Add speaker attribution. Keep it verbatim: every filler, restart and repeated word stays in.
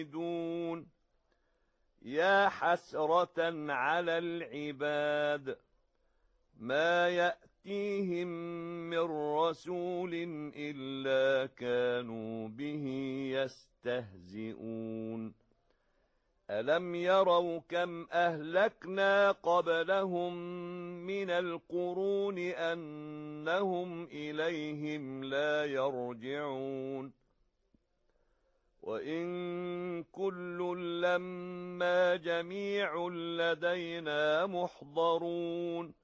Speaker 1: دون يا حسرة على العباد ما يأتيهم من رسول إلا كانوا به يستهزئون ألم يروا كم أهلكنا قبلهم من القرون أنهم إليهم لا يرجعون وإن كل لما جميع لدينا محضرون